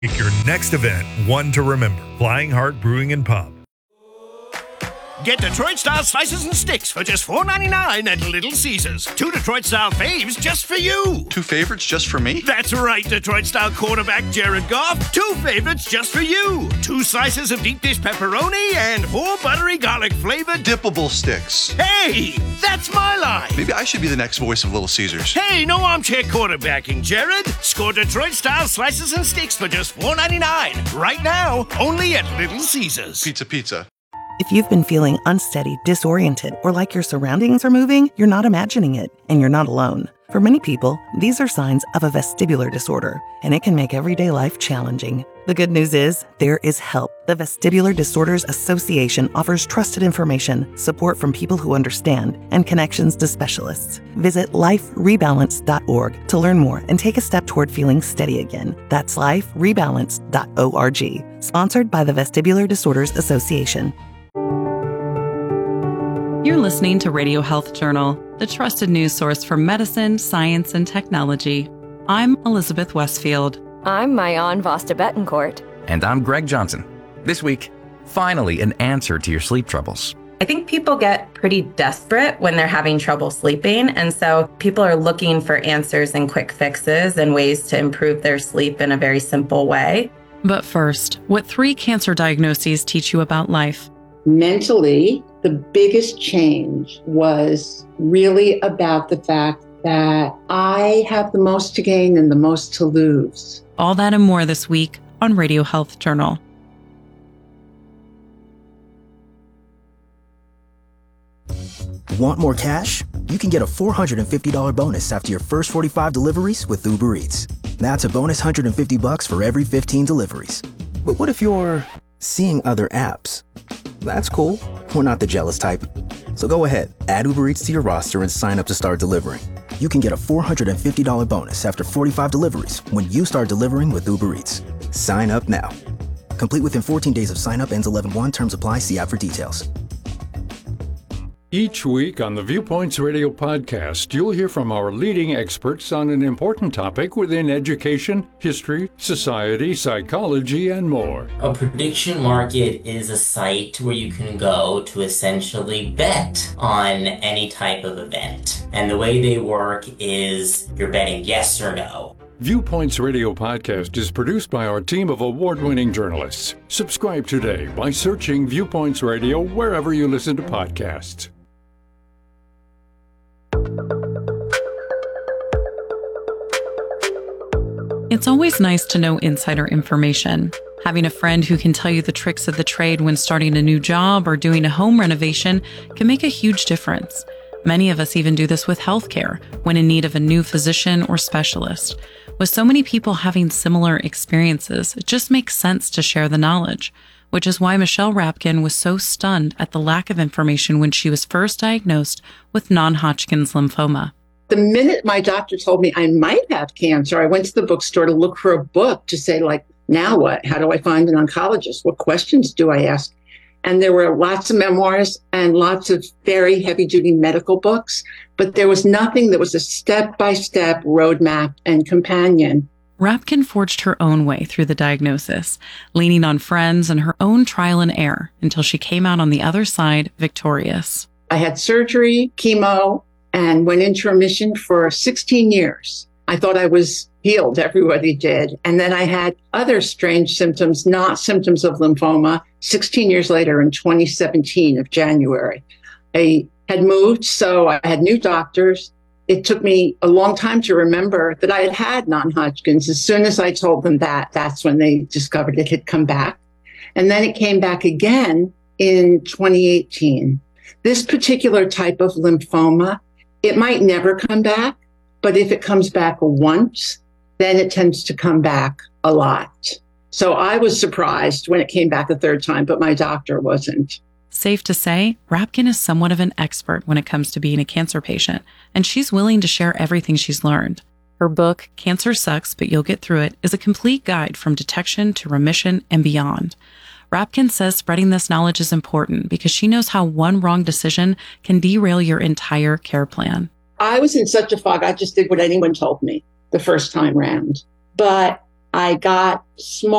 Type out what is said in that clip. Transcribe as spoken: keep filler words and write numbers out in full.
Make your next event one to remember. Flying Heart Brewing and Pub. Get Detroit-style slices and sticks for just four ninety-nine at Little Caesars. Two Detroit-style faves just for you. Two favorites just for me? That's right, Detroit-style quarterback Jared Goff. Two favorites just for you. Two slices of deep dish pepperoni and four buttery garlic-flavored dippable sticks. Hey, that's my line. Maybe I should be the next voice of Little Caesars. Hey, no armchair quarterbacking, Jared. Score Detroit-style slices and sticks for just four ninety-nine. Right now, only at Little Caesars. Pizza, pizza. If you've been feeling unsteady, disoriented, or like your surroundings are moving, you're not imagining it, and you're not alone. For many people, these are signs of a vestibular disorder, and it can make everyday life challenging. The good news is, there is help. The Vestibular Disorders Association offers trusted information, support from people who understand, and connections to specialists. Visit life rebalance dot org to learn more and take a step toward feeling steady again. That's life rebalance dot org. Sponsored by the Vestibular Disorders Association. You're listening to Radio Health Journal, the trusted news source for medicine, science, and technology. I'm Elizabeth Westfield. I'm Mayan Vasta Betancourt. And I'm Greg Johnson. This week, finally an answer to your sleep troubles. I think people get pretty desperate when they're having trouble sleeping, and so people are looking for answers and quick fixes and ways to improve their sleep in a very simple way. But first, what three cancer diagnoses teach you about life? Mentally, the biggest change was really about the fact that I have the most to gain and the most to lose. All that and more this week on Radio Health Journal. Want more cash? You can get a four hundred fifty dollars bonus after your first forty-five deliveries with Uber Eats. That's a bonus one hundred fifty bucks for every fifteen deliveries. But what if you're seeing other apps? That's cool. We're not the jealous type. So go ahead, add Uber Eats to your roster and sign up to start delivering. You can get a four hundred fifty dollars bonus after forty-five deliveries when you start delivering with Uber Eats. Sign up now. Complete within fourteen days of sign up, ends eleven one. Terms apply. See app for details. Each week on the Viewpoints Radio podcast, you'll hear from our leading experts on an important topic within education, history, society, psychology, and more. A prediction market is a site where you can go to essentially bet on any type of event. And the way they work is you're betting yes or no. Viewpoints Radio podcast is produced by our team of award-winning journalists. Subscribe today by searching Viewpoints Radio wherever you listen to podcasts. It's always nice to know insider information. Having a friend who can tell you the tricks of the trade when starting a new job or doing a home renovation can make a huge difference. Many of us even do this with healthcare, when in need of a new physician or specialist. With so many people having similar experiences, it just makes sense to share the knowledge, which is why Michelle Rapkin was so stunned at the lack of information when she was first diagnosed with non-Hodgkin's lymphoma. The minute my doctor told me I might have cancer, I went to the bookstore to look for a book to say, like, now what? How do I find an oncologist? What questions do I ask? And there were lots of memoirs and lots of very heavy-duty medical books, but there was nothing that was a step-by-step roadmap and companion. Rapkin forged her own way through the diagnosis, leaning on friends and her own trial and error until she came out on the other side victorious. I had surgery, chemo, and went into remission for sixteen years. I thought I was healed. Everybody did. And then I had other strange symptoms, not symptoms of lymphoma, sixteen years later in twenty seventeen of January. I had moved, so I had new doctors. It took me a long time to remember that I had had non-Hodgkin's. As soon as I told them that, that's when they discovered it had come back. And then it came back again in twenty eighteen. This particular type of lymphoma, it might never come back, but if it comes back once, then it tends to come back a lot. So I was surprised when it came back a third time, but my doctor wasn't. Safe to say, Rapkin is somewhat of an expert when it comes to being a cancer patient, and she's willing to share everything she's learned. Her book, Cancer Sucks, But You'll Get Through It, is a complete guide from detection to remission and beyond. Rapkin says spreading this knowledge is important because she knows how one wrong decision can derail your entire care plan. I was in such a fog, I just did what anyone told me the first time round. But I got small.